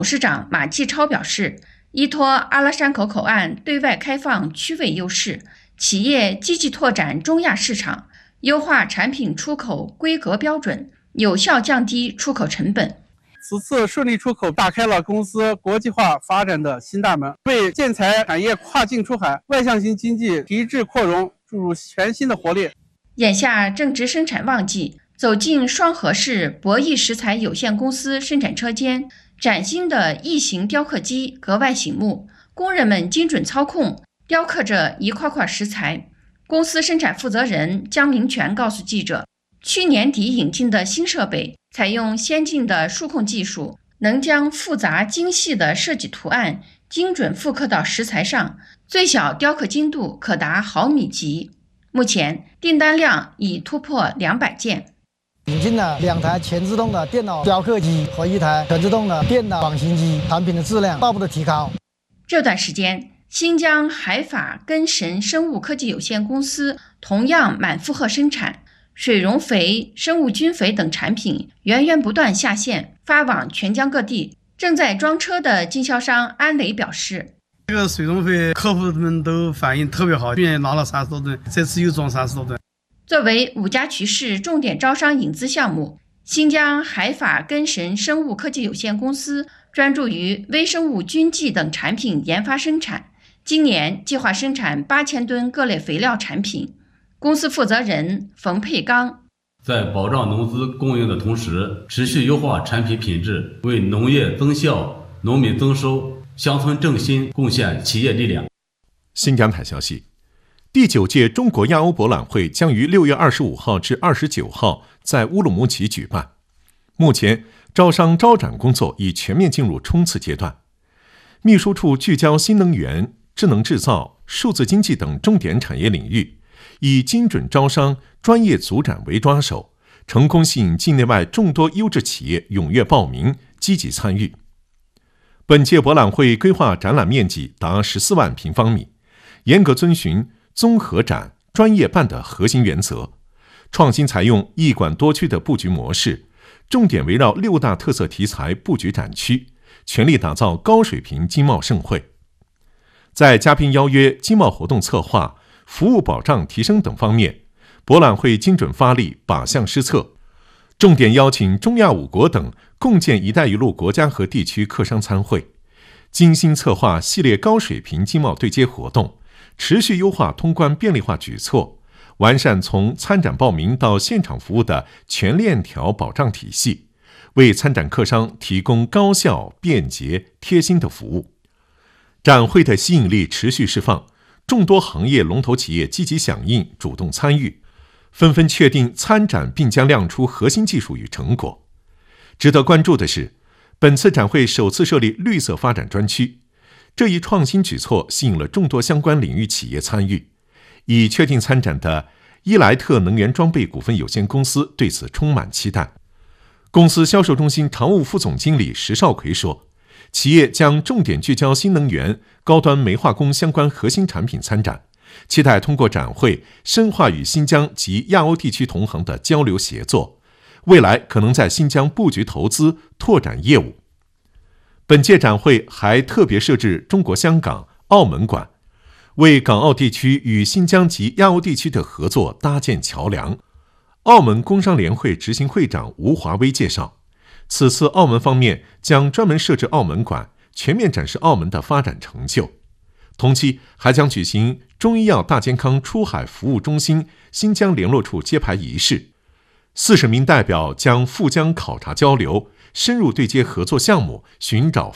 董事长马继超表示，依托阿拉山口口岸对外开放区位优势，企业积极拓展中亚市场，优化产品出口规格标准，有效降低出口成本。 此次顺利出口打开了公司国际化发展的新大门，为建材产业跨境出海、外向型经济提质扩容注入全新的活力。 眼下正值生产旺季，走进双河市博弈石材有限公司生产车间，崭新的异形雕刻机格外醒目，工人们精准操控，雕刻着一块块石材。公司生产负责人江明全告诉记者，去年底引进的新设备采用先进的数控技术，能将复杂精细的设计图案精准复刻到石材上，最小雕刻精度可达毫米级。目前订单量已突破200件。 引进了2台全自动的电脑雕刻机和1台全自动的电脑仿型机，产品的质量大幅的提高。 这段时间，新疆海法根神生物科技有限公司同样满负荷生产，水溶肥、生物菌肥等产品源源不断下线，发往全疆各地。正在装车的经销商安磊表示， 这个水溶肥客户们都反应特别好，去年拿了30多吨，这次又装30多吨。 作为五家渠市重点招商引资项目，新疆海法根神生物科技有限公司专注于微生物菌剂等产品研发生产，今年计划生产8000吨各类肥料产品。公司负责人冯佩刚， 在保障农资供应的同时，持续优化产品品质，为农业增效、农民增收、乡村振兴贡献企业力量。 新疆台消息，第9届中国亚欧博览会将于6月25号至29号在乌鲁木齐举办。目前，招商招展工作已全面进入冲刺阶段。秘书处聚焦新能源、智能制造、数字经济等重点产业领域，以精准招商、专业组展为抓手，成功吸引境内外众多优质企业踊跃报名、积极参与。本届博览会规划展览面积达14万平方米，严格遵循综合展、专业办的核心原则，创新采用一馆多区的布局模式，重点围绕6大特色题材布局展区，全力打造高水平经贸盛会。在嘉宾邀约、经贸活动策划、服务保障提升等方面，博览会精准发力，靶向施策，重点邀请中亚5国等共建“一带一路”国家和地区客商参会，精心策划系列高水平经贸对接活动，持续优化通关便利化举措，完善从参展报名到现场服务的全链条保障体系，为参展客商提供高效、便捷、贴心的服务。展会的吸引力持续释放，众多行业龙头企业积极响应，主动参与，纷纷确定参展并将亮出核心技术与成果。值得关注的是，本次展会首次设立绿色发展专区，这一创新举措吸引了众多相关领域企业参与。已确定参展的伊莱特能源装备股份有限公司对此充满期待。公司销售中心常务副总经理石少奎说，企业将重点聚焦新能源、高端煤化工相关核心产品参展，期待通过展会深化与新疆及亚欧地区同行的交流协作，未来可能在新疆布局投资、拓展业务。本届展会还特别设置中国香港、澳门馆，为港澳地区与新疆及亚欧地区的合作搭建桥梁。澳门工商联会执行会长吴华威介绍，此次澳门方面将专门设置澳门馆，全面展示澳门的发展成就。同期还将举行中医药大健康出海服务中心新疆联络处揭牌仪式，40名代表将赴疆考察交流，深入对接合作项目，寻找